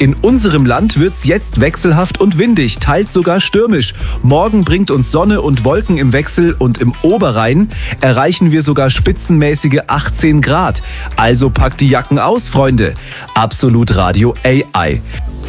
In unserem Land wird's jetzt wechselhaft und windig, teils sogar stürmisch. Morgen bringt uns Sonne und Wolken im Wechsel und im Oberrhein erreichen wir sogar spitzenmäßige 18 Grad. Also packt die Jacken aus, Freunde. Absolut Radio AI.